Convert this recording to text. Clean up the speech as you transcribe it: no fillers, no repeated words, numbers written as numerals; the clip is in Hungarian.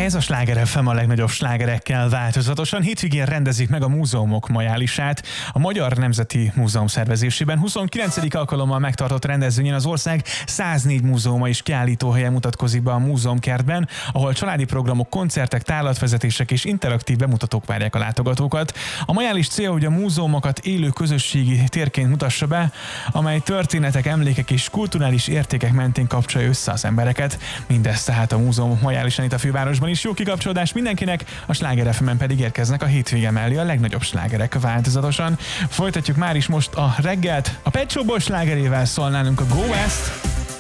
Ez a Sláger FM a legnagyobb slágerekkel változatosan. Hétvégén rendezik meg a múzeumok majálisát. A Magyar Nemzeti Múzeum szervezésében 29. alkalommal megtartott rendezvényen az ország 104 múzeuma és kiállítóhelyen mutatkozik be a múzeumkertben, ahol családi programok, koncertek, tárlatvezetések és interaktív bemutatók várják a látogatókat. A majális cél, hogy a múzeumokat élő közösségi térként mutassa be, amely történetek, emlékek és kulturális értékek mentén kapcsolja össze az embereket. Mindez tehát a múzeumok majálisán itt a fővárosban is. Jó kikapcsolódás mindenkinek, a Sláger FM-en pedig érkeznek a hétvége mellé a legnagyobb slágerek változatosan. Folytatjuk már is most a reggelt. A Pet Shop Boys slágerével szól nálunk a Go West.